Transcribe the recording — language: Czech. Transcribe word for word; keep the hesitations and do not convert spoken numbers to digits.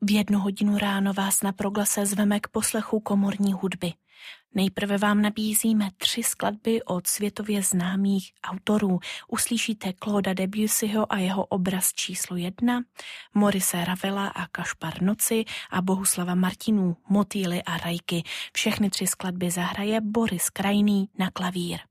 V jednu hodinu ráno vás na Proglase zveme k poslechu komorní hudby. Nejprve vám nabízíme tři skladby od světově známých autorů. Uslyšíte Clauda Debussyho a jeho Obraz číslo jedna, Maurice Ravela a Kašpar Noci a Bohuslava Martinů Motýly a rajky. Všechny tři skladby zahraje Boris Krajný na klavír.